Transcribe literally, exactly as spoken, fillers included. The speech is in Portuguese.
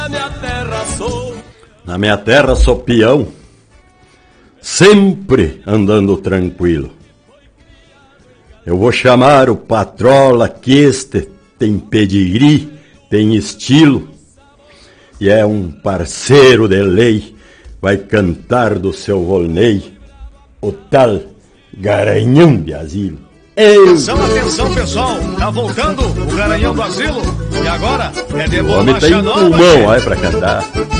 Na minha terra sou peão, sempre andando tranquilo. Eu vou chamar o patrola que este tem pedigree, tem estilo, e é um parceiro de lei, vai cantar do seu volnei, o tal Garanhão de Asilo. Eu... Atenção, atenção, pessoal, tá voltando o Garanhão do Asilo, e agora é de o homem tem bolacha nova. pulmão aí pra cantar.